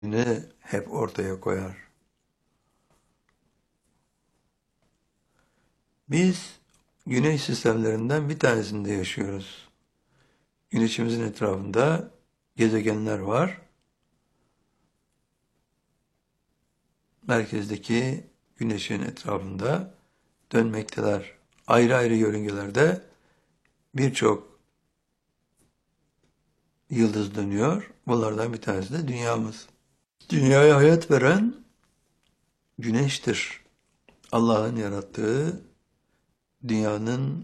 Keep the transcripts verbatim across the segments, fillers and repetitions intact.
ne hep ortaya koyar. Biz güneş sistemlerinden bir tanesinde yaşıyoruz. Güneşimizin etrafında gezegenler var. Merkezdeki güneşin etrafında dönmekteler. Ayrı ayrı yörüngelerde birçok yıldız dönüyor. Bunlardan bir tanesi de dünyamız. Dünyaya hayat veren güneştir. Allah'ın yarattığı dünyanın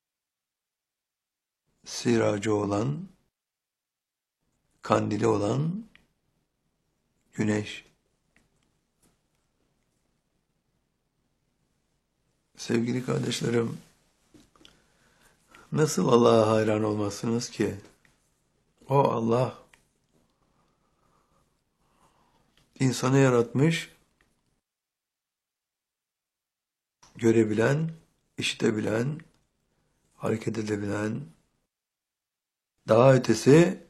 siracı olan, kandili olan güneş. Sevgili kardeşlerim, nasıl Allah'a hayran olmazsınız ki? O Allah insanı yaratmış, görebilen, işitebilen, hareket edebilen, daha ötesi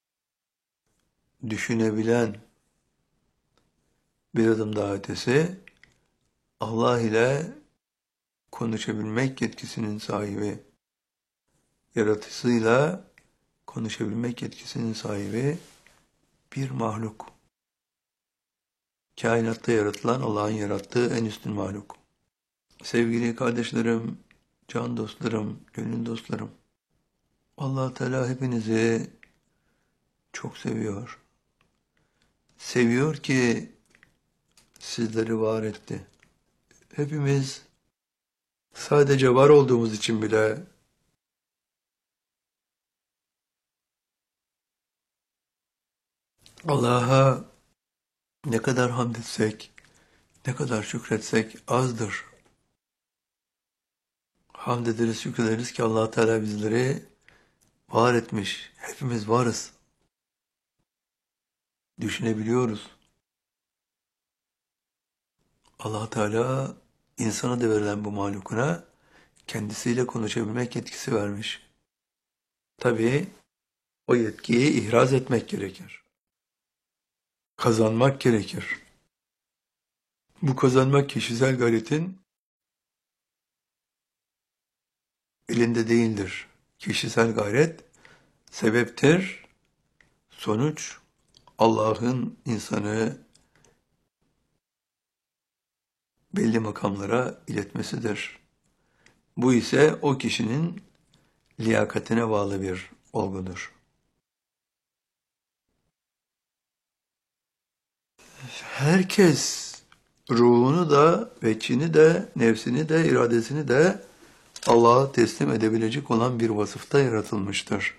düşünebilen, bir adım daha ötesi Allah ile konuşabilmek yetkisinin sahibi, yaratıcısıyla konuşabilmek yetkisinin sahibi bir mahluk. Kainatta yaratılan Allah'ın yarattığı en üstün mahluk. Sevgili kardeşlerim, can dostlarım, gönül dostlarım, Allah Teala hepinizi çok seviyor. Seviyor ki sizleri var etti. Hepimiz sadece var olduğumuz için bile Allah'a ne kadar hamd etsek, ne kadar şükretsek azdır. Hamd ederiz, şükrederiz ki Allah Teala bizleri var etmiş. Hepimiz varız. Düşünebiliyoruz. Allah Teala insana da verilen bu mahlukuna kendisiyle konuşabilmek yetkisi vermiş. Tabii o yetkiyi ihraz etmek gerekir. Kazanmak gerekir. Bu kazanmak kişisel gayretin elinde değildir. Kişisel gayret sebeptir, sonuç Allah'ın insanı belli makamlara iletmesidir. Bu ise o kişinin liyakatine bağlı bir olgudur. Herkes ruhunu da, veçini de, nefsini de, iradesini de Allah'a teslim edebilecek olan bir vasıfta yaratılmıştır.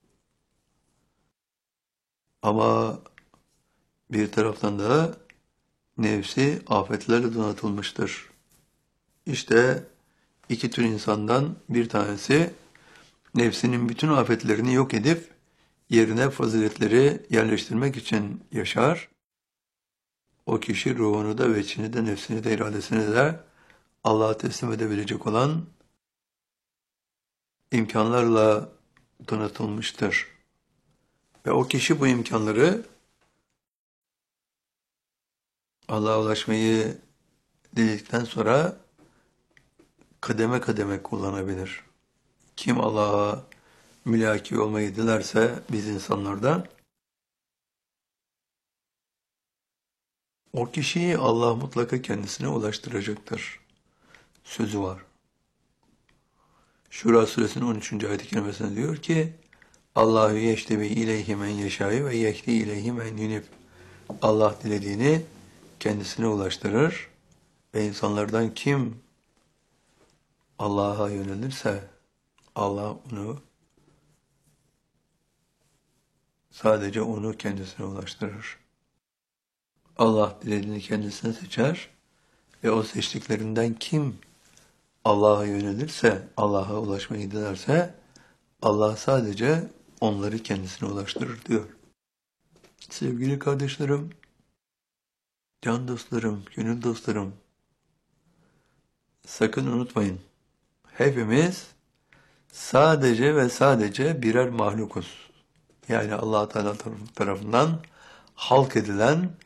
Ama bir taraftan da nefsi afetlerle donatılmıştır. İşte iki tür insandan bir tanesi nefsinin bütün afetlerini yok edip yerine faziletleri yerleştirmek için yaşar. O kişi ruhunu da, veçini de, nefsini de, iradesini de Allah'a teslim edebilecek olan imkanlarla donatılmıştır. Ve o kişi bu imkanları Allah'a ulaşmayı diledikten sonra kademe kademe kullanabilir. Kim Allah'a mülaki olmayı dilerse biz insanlardan, o kişiyi Allah mutlaka kendisine ulaştıracaktır. Sözü var. Şura suresinin on üçüncü ayet-i kerimesinde diyor ki Allahu yeştebi ileyhi men yeşâi ve yehdi ileyhi men yunib. Allah dilediğini kendisine ulaştırır ve insanlardan kim Allah'a yönelirse Allah onu sadece onu kendisine ulaştırır. Allah dilediğini kendisine seçer ve o seçtiklerinden kim Allah'a yönelirse, Allah'a ulaşmayı dilerse Allah sadece onları kendisine ulaştırır diyor. Sevgili kardeşlerim, can dostlarım, gönül dostlarım, sakın unutmayın. Hepimiz sadece ve sadece birer mahlukuz. Yani Allah Teala tarafından halk edilen